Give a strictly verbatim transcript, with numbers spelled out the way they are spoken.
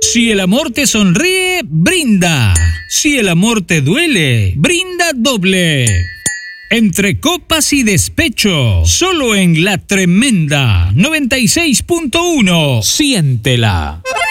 Si el amor te sonríe, brinda. Si el amor te duele, brinda doble. Entre copas y despecho, solo en La Tremenda noventa y seis punto uno. Siéntela.